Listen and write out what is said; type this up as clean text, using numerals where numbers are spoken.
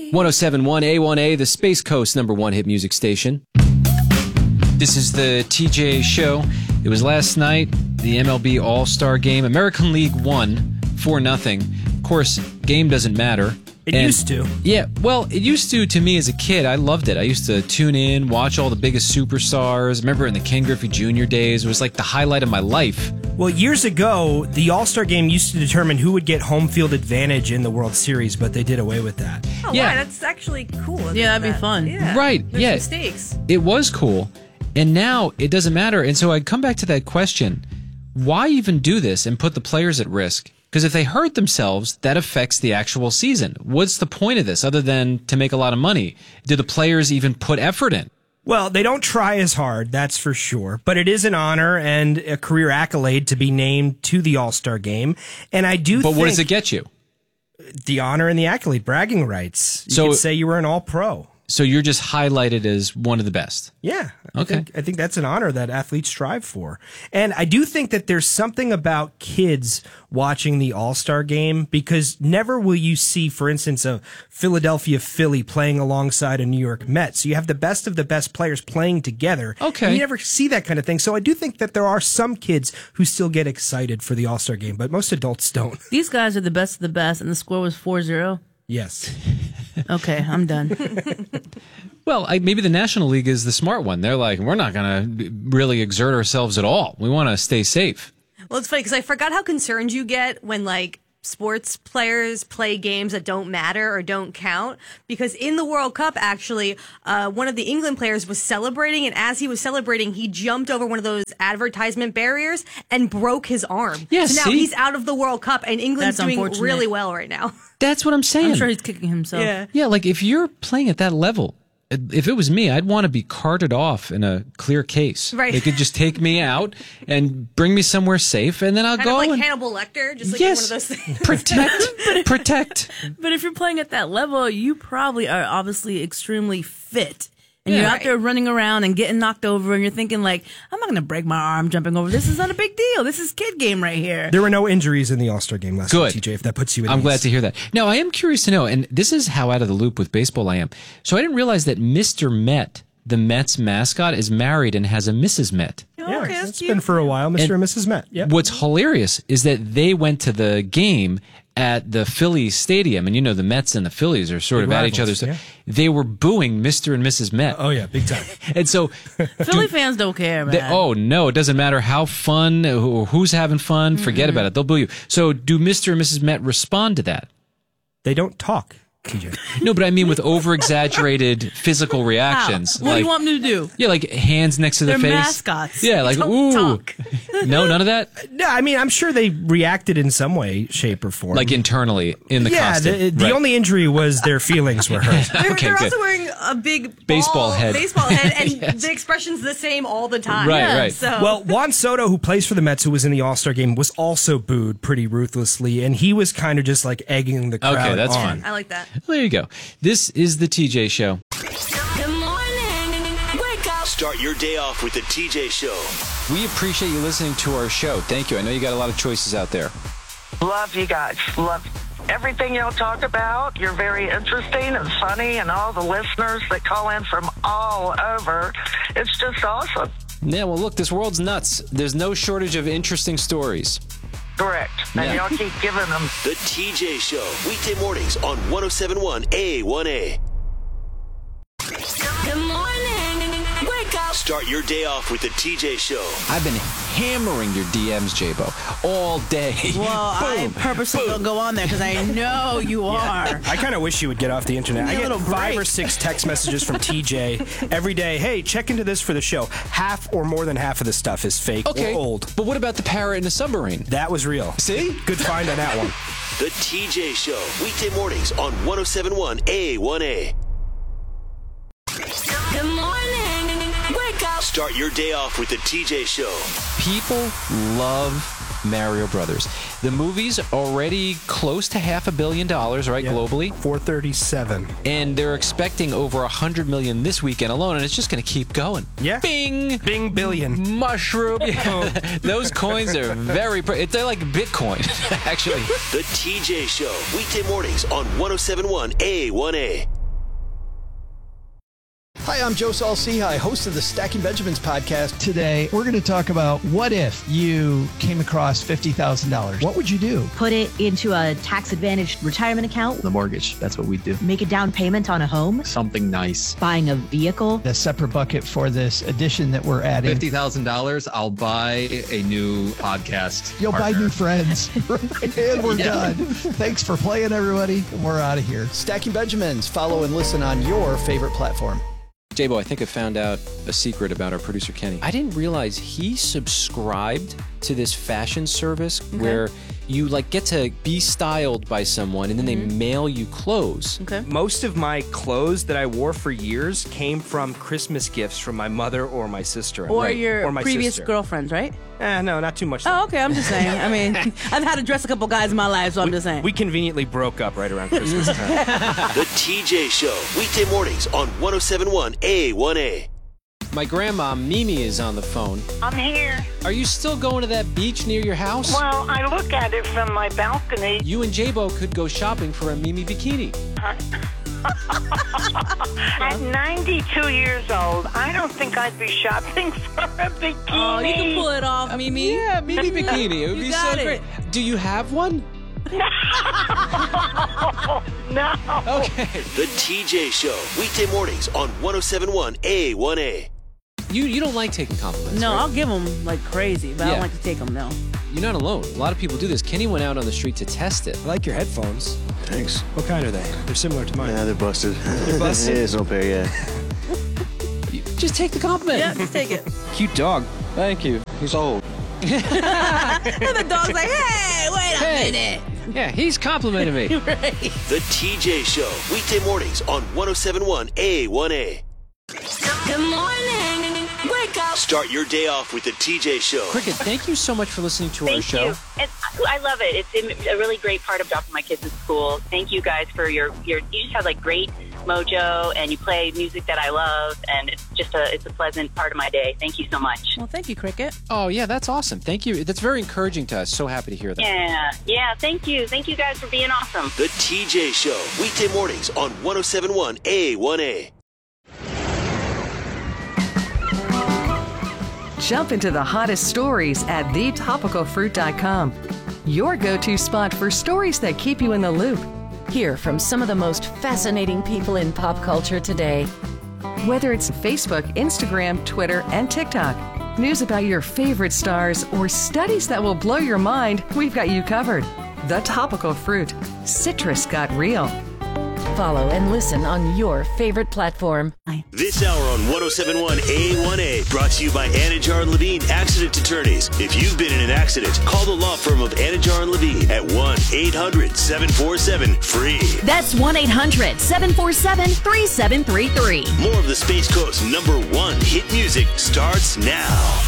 1071 A1A, the Space Coast #1 hit music station. This is the TJ show. It was last night, the MLB All-Star Game. American League won 4-0. Of course, game doesn't matter. It used to. Yeah, well, it used to me as a kid. I loved it. I used to tune in, watch all the biggest superstars. Remember in the Ken Griffey Jr. days, it was like the highlight of my life. Well, years ago, the All-Star Game used to determine who would get home field advantage in the World Series, but they did away with that. Oh, Yeah. wow, that's actually cool. Yeah, that'd be fun. Yeah. Right, There's yeah. some stakes. It was cool. And now it doesn't matter. And so I'd come back to that question. Why even do this and put the players at risk? Because if they hurt themselves, that affects the actual season. What's the point of this other than to make a lot of money? Do the players even put effort in? Well, they don't try as hard, that's for sure. But it is an honor and a career accolade to be named to the All-Star Game. And I do But think what does it get you? the honor and the accolade, bragging rights. You So- could say you were an All-Pro. So you're just highlighted as one of the best. Yeah. Okay. I think that's an honor that athletes strive for. And I do think that there's something about kids watching the All-Star Game because never will you see, for instance, a Philadelphia Philly playing alongside a New York Mets. So you have the best of the best players playing together. Okay. And you never see that kind of thing. So I do think that there are some kids who still get excited for the All-Star Game, but most adults don't. These guys are the best of the best, and the score was 4-0. Yes. Okay, I'm done. Well, maybe the National League is the smart one. They're like, we're not going to really exert ourselves at all. We want to stay safe. Well, it's funny because I forgot how concerned you get when, like, sports players play games that don't matter or don't count. Because in the World Cup, actually, one of the England players was celebrating, and as he was celebrating, he jumped over one of those advertisement barriers and broke his arm. Yeah, so now see? he's out of the World Cup, and England's That's doing unfortunate. really well right now. That's what I'm saying. I'm sure he's kicking himself. Yeah. Yeah, like if you're playing at that level, if it was me, I'd want to be carted off in a clear case. Right. They could just take me out and bring me somewhere safe, and then I'll Kind go of like and Hannibal Lecter, just like yes, one of those things. protect. But if you're playing at that level, you probably are obviously extremely fit. And you're out Right. there running around and getting knocked over, and you're thinking, like, I'm not going to break my arm jumping over. This is not a big deal. This is kid game right here. There were no injuries in the All-Star Game last Good. night, TJ, if that puts you at I'm ease. glad to hear that. Now, I am curious to know, and this is how out of the loop with baseball I am. So I didn't realize that Mr. Met, the Mets mascot, is married and has a Mrs. Met. Yeah, Okay, that's it's cute. been for a while, Mr. and Mrs. Met. Yep. What's hilarious is that they went to the game at the Phillies stadium, and you know the Mets and the Phillies are sort Big of at rivals, each other's. yeah. They were booing Mr. and Mrs. Met. Oh, yeah, big time. And so, Philly fans don't care, man. oh no, it doesn't matter how fun or who's having fun. Forget about it; they'll boo you. So, do Mr. and Mrs. Met respond to that? They don't talk, TJ. No, but I mean with over-exaggerated physical reactions. What do you want me to do? Yeah, like hands next to the They're face. mascots. Yeah, like Don't ooh. talk. No, none of that. No, I mean, I'm sure they reacted in some way, shape, or form. Like internally in the yeah, costume. the Right. only injury was their feelings were hurt. They're, Okay, they're good. also wearing a big Baseball head. and Yes. the expression's the same all the time. Right, right. So Well, Juan Soto, who plays for the Mets, who was in the All-Star Game, was also booed pretty ruthlessly, and he was kind of just like egging the crowd Okay, that's on. fine. I like that. There you go. This is the TJ Show. Good morning. Wake up. Start your day off with the TJ Show. We appreciate you listening to our show. Thank you. I know you got a lot of choices out there. Love you guys. Love everything y'all talk about. You're very interesting and funny, and all the listeners that call in from all over. It's just awesome. Yeah, well, look, this world's nuts. There's no shortage of interesting stories. Correct. And Yeah. y'all keep giving them. The TJ Show. Weekday mornings on 1071 A1A. Good morning. Wake up. Start your day off with the TJ Show. I've been hammering your DMs, J-Bo, all day. Well, I purposely don't go on there because I know you are. I kind of wish you would get off the internet. Give me I a get little 5 or break. 6 text messages from TJ every day. Hey, check into this for the show. Half or more than half of the stuff is fake Okay, or old. but what about the parrot in a submarine? That was real. See? Good find on that one. The TJ Show. Weekday mornings on 1071 A1A. Good morning. Wake up. Start your day off with the TJ Show. People love Mario Brothers. The movie's already close to $500 million, right, Yeah. globally? 437. And they're expecting over $100 million this weekend alone, and it's just going to keep going. Yeah. Bing! Bing billion. Mushroom. Yeah. Those coins are very... They're like Bitcoin, actually. The TJ Show. Weekday mornings on 1071 A1A. Hi, I'm Joe Saul-Sehy, host of the Stacking Benjamins podcast. Today, we're going to talk about what if you came across $50,000? What would you do? Put it into a tax-advantaged retirement account. The mortgage, that's what we do. Make a down payment on a home. Something nice. Buying a vehicle. A separate bucket for this addition that we're adding. $50,000, I'll buy a new podcast. You'll partner. buy new friends. And we're done. Thanks for playing, everybody. And we're out of here. Stacking Benjamins. Follow and listen on your favorite platform. J-Bo, I think I found out a secret about our producer, Kenny. I didn't realize he subscribed to this fashion service where you like get to be styled by someone and then they mail you clothes. Okay. Most of my clothes that I wore for years came from Christmas gifts from my mother or my sister. Or your my previous sister. girlfriends, right? No, not too much. Oh, okay. I'm just saying. I mean, I've had to dress a couple guys in my life, so I'm just saying. We conveniently broke up right around Christmas time. The TJ Show, weekday mornings on 107.1 A1A. My grandma, Mimi, is on the phone. I'm here. Are you still going to that beach near your house? Well, I look at it from my balcony. You and J-Bo could go shopping for a Mimi bikini. At 92 years old, I don't think I'd be shopping for a bikini. Oh, you can pull it off, Mimi. Yeah, Mimi bikini. It would You be got so it. great. Do you have one? No. Okay. The TJ Show, weekday mornings on 107.1 A1A. You don't like taking compliments, No, right? I'll give them like crazy, but I don't like to take them, no. You're not alone. A lot of people do this. Kenny went out on the street to test it. I like your headphones. Thanks. What kind are they? They're similar to mine. Yeah, they're busted. They're busted? Yeah, it's no pair, yeah. Just take the compliment. Yeah, just take it. Cute dog. Thank you. He's old. And the dog's like, hey, wait a minute. Yeah, he's complimenting me. Right. The TJ Show, weekday mornings on 107.1 A1A. Good morning. Wake up. Start your day off with the TJ Show. Cricket, thank you so much for listening to our Thank show. you. And I love it. It's a really great part of dropping my kids at school. Thank you guys for your you just have like great mojo and you play music that I love and it's just it's a pleasant part of my day. Thank you so much. Well, thank you, Cricket. Oh, yeah, that's awesome. Thank you. That's very encouraging to us. So happy to hear that. Yeah, thank you. Thank you guys for being awesome. The TJ Show, weekday mornings on 107.1 A1A. Jump into the hottest stories at thetopicalfruit.com. Your go-to spot for stories that keep you in the loop. Hear from some of the most fascinating people in pop culture today. Whether it's Facebook, Instagram, Twitter, and TikTok, news about your favorite stars, or studies that will blow your mind, we've got you covered. The Topical Fruit. Citrus got real. Follow and listen on your favorite platform. This hour on 107.1 A1A brought to you by Anajar and Levine Accident Attorneys. If you've been in an accident, call the law firm of Anajar and Levine at 1-800-747-FREE. That's 1-800-747-3733. More of the Space Coast's #1 hit music starts now.